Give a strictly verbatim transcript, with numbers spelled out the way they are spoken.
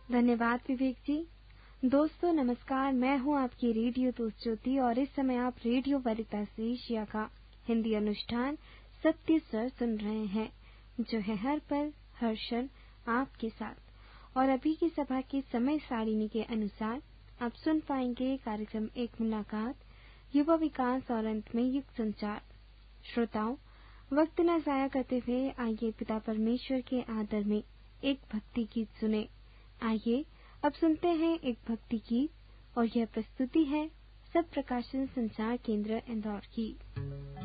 धन्यवाद विवेक जी। दोस्तों नमस्कार, मैं हूं आपकी रेडियो दोस्त ज्योति और इस समय आप रेडियो वरितास एशिया का हिंदी अनुष्ठान सत्य स्वर सुन रहे हैं, जो है हर पल हर क्षण आपके साथ। और अभी की सभा की समय सारिणी के अनुसार आप सुन पाएंगे कार्यक्रम एक मुलाकात, युवा विकास और अंत में युग संचार। श्रोताओं, वक्त न जाया करते हुए आइए पिता परमेश्वर के आदर में एक भक्ति गीत सुने। आइए अब सुनते हैं एक भक्ति गीत और यह प्रस्तुति है सब प्रकाशन संचार केंद्र इंदौर की।